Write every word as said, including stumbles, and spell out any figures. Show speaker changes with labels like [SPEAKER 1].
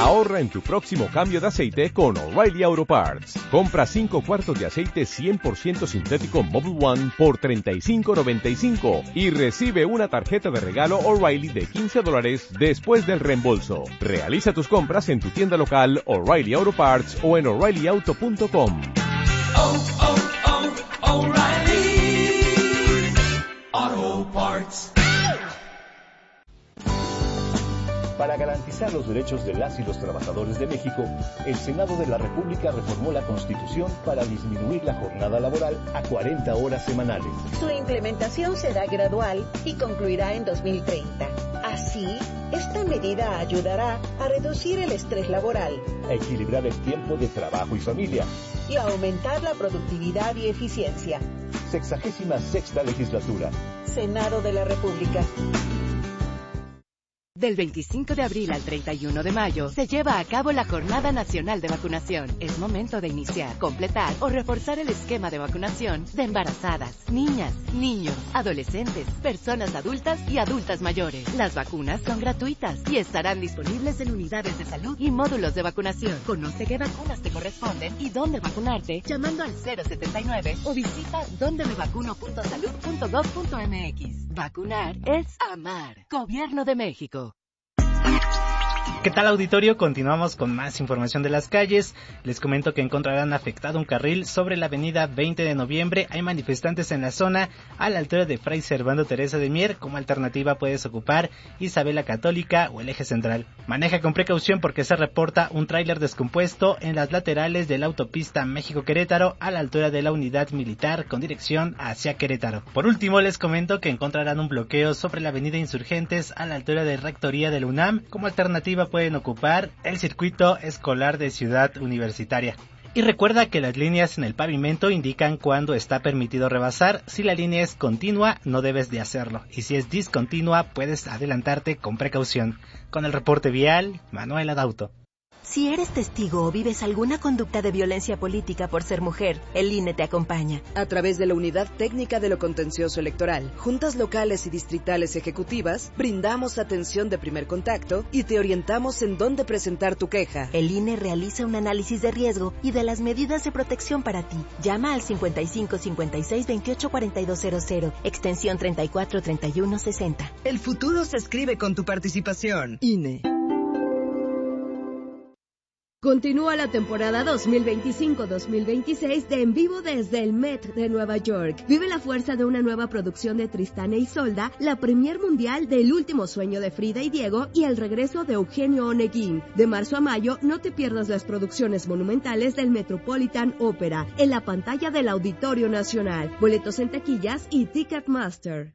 [SPEAKER 1] Ahorra en tu próximo cambio de aceite con O'Reilly Auto Parts. Compra cinco cuartos de aceite cien por ciento sintético Mobil One por treinta y cinco noventa y cinco y recibe una tarjeta de regalo O'Reilly de quince dólares después del reembolso. Realiza tus compras en tu tienda local O'Reilly Auto Parts o en O'Reilly Auto punto com.
[SPEAKER 2] Oh, oh, oh, O'Reilly Auto Parts.
[SPEAKER 3] Para garantizar los derechos de las y los trabajadores de México, el Senado de la República reformó la Constitución para disminuir la jornada laboral a cuarenta horas semanales.
[SPEAKER 4] Su implementación será gradual y concluirá en dos mil treinta. Así, esta medida ayudará a reducir el estrés laboral,
[SPEAKER 3] a equilibrar el tiempo de trabajo y familia
[SPEAKER 4] y a aumentar la productividad y eficiencia.
[SPEAKER 3] Sexagésima sexta legislatura.
[SPEAKER 4] Senado de la República.
[SPEAKER 5] Del veinticinco de abril al treinta y uno de mayo se lleva a cabo la Jornada Nacional de Vacunación. Es momento de iniciar, completar o reforzar el esquema de vacunación de embarazadas, niñas, niños, adolescentes, personas adultas y adultas mayores. Las vacunas son gratuitas y estarán disponibles en unidades de salud y módulos de vacunación. Conoce qué vacunas te corresponden y dónde vacunarte llamando al cero setenta y nueve o visita donde me vacuno punto salud punto gov punto mx. Vacunar es amar. Gobierno de México.
[SPEAKER 6] ¿Qué tal, auditorio? Continuamos con más información de las calles. Les comento que encontrarán afectado un carril sobre la avenida veinte de noviembre. Hay manifestantes en la zona a la altura de Fray Servando Teresa de Mier. Como alternativa puedes ocupar Isabela Católica o el eje central. Maneja con precaución porque se reporta un tráiler descompuesto en las laterales de la autopista México-Querétaro a la altura de la unidad militar con dirección hacia Querétaro. Por último, les comento que encontrarán un bloqueo sobre la avenida Insurgentes a la altura de Rectoría de la UNAM. Como alternativa pueden ocupar el circuito escolar de Ciudad Universitaria. Y recuerda que las líneas en el pavimento indican cuándo está permitido rebasar. Si la línea es continua, no debes de hacerlo. Y si es discontinua, puedes adelantarte con precaución. Con el reporte vial, Manuel Adauto.
[SPEAKER 7] Si eres testigo o vives alguna conducta de violencia política por ser mujer, el I N E te acompaña.
[SPEAKER 8] A través de la Unidad Técnica de lo Contencioso Electoral, juntas locales y distritales ejecutivas, brindamos atención de primer contacto y te orientamos en dónde presentar tu queja.
[SPEAKER 7] El I N E realiza un análisis de riesgo y de las medidas de protección para ti. Llama al cincuenta y cinco cincuenta y seis veintiocho cuarenta y dos cero cero, extensión treinta y cuatro treinta y uno sesenta.
[SPEAKER 9] El futuro se escribe con tu participación. I N E.
[SPEAKER 10] Continúa la temporada dos mil veinticinco dos mil veintiséis de En Vivo desde el Met de Nueva York. Vive la fuerza de una nueva producción de Tristán e Isolda, la premier mundial de El último sueño de Frida y Diego y el regreso de Eugenio Oneguín. De marzo a mayo, no te pierdas las producciones monumentales del Metropolitan Opera en la pantalla del Auditorio Nacional. Boletos en taquillas y Ticketmaster.